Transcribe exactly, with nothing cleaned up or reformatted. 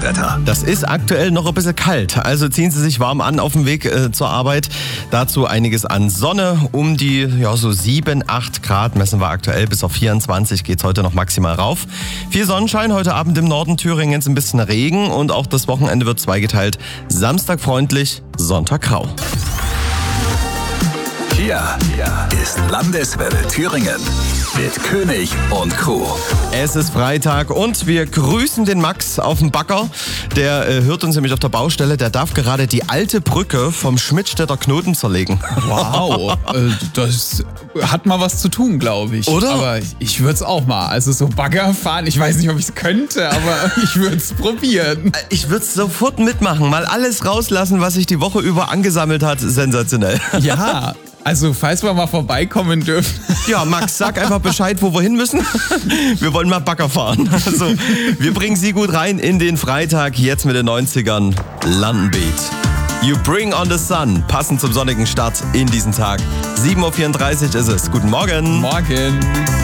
Wetter. Das ist aktuell noch ein bisschen kalt, also ziehen Sie sich warm an auf dem Weg äh, zur Arbeit. Dazu einiges an Sonne, um die ja, so sieben, acht Grad messen wir aktuell, bis auf vierundzwanzig geht es heute noch maximal rauf. Viel Sonnenschein, heute Abend im Norden Thüringens ein bisschen Regen und auch das Wochenende wird zweigeteilt. Samstag freundlich, Sonntag grau. Hier ist Landeswelle Thüringen mit König und Crew. Es ist Freitag und wir grüßen den Max auf dem Bagger. Der äh, hört uns nämlich auf der Baustelle. Der darf gerade die alte Brücke vom Schmidtstädter Knoten zerlegen. Wow, äh, das hat mal was zu tun, glaube ich. Oder? Aber ich würde es auch mal. Also so Bagger fahren, ich weiß nicht, ob ich es könnte, aber ich würde es probieren. Ich würde es sofort mitmachen. Mal alles rauslassen, was sich die Woche über angesammelt hat. Sensationell. Ja. Also, falls wir mal vorbeikommen dürfen. Ja, Max, sag einfach Bescheid, wo wir hin müssen. Wir wollen mal Bagger fahren. Also, wir bringen Sie gut rein in den Freitag, jetzt mit den neunzigern. London Beat. You bring on the sun. Passend zum sonnigen Start in diesen Tag. sieben Uhr vierunddreißig ist es. Guten Morgen. Morgen.